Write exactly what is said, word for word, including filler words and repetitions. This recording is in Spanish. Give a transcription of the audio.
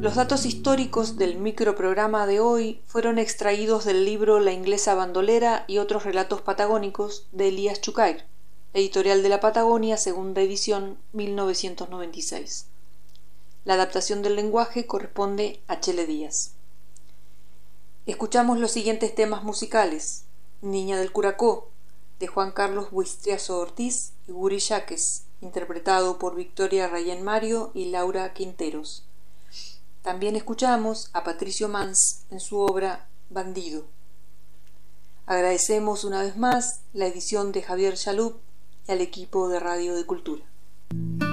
Los datos históricos del microprograma de hoy fueron extraídos del libro La inglesa bandolera y otros relatos patagónicos de Elías Chucair, Editorial de la Patagonia, segunda edición, mil novecientos noventa y seis. La adaptación del lenguaje corresponde a Chele Díaz. Escuchamos los siguientes temas musicales: Niña del Curacó, de Juan Carlos Buitriaso Ortiz y Guri Yaques, interpretado por Victoria Rayén Mario y Laura Quinteros. También escuchamos a Patricio Mans en su obra Bandido. Agradecemos una vez más la edición de Javier Chalup y al equipo de Radio de Cultura.